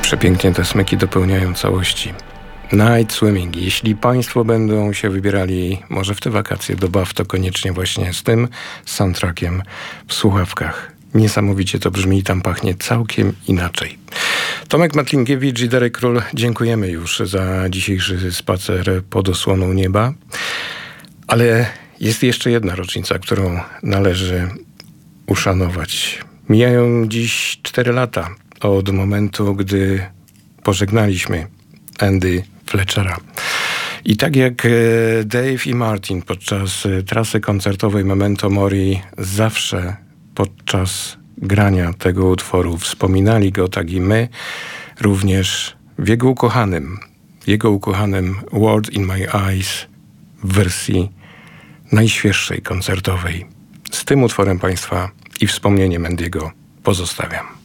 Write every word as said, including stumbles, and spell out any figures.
Przepięknie te smyki dopełniają całości. Night Swimming. Jeśli Państwo będą się wybierali może w te wakacje do baw, to koniecznie właśnie z tym soundtrackiem w słuchawkach. Niesamowicie to brzmi i tam pachnie całkiem inaczej. Tomek Matlinkiewicz i Darek Król, dziękujemy już za dzisiejszy spacer pod osłoną nieba. Ale jest jeszcze jedna rocznica, którą należy uszanować. Mijają dziś cztery lata od momentu, gdy pożegnaliśmy Andy Fletchera. I tak jak Dave i Martin podczas trasy koncertowej Memento Mori zawsze podczas grania tego utworu wspominali go, tak i my również w jego ukochanym, jego ukochanym World in My Eyes w wersji najświeższej koncertowej. Z tym utworem Państwa i wspomnieniem Andy'ego pozostawiam.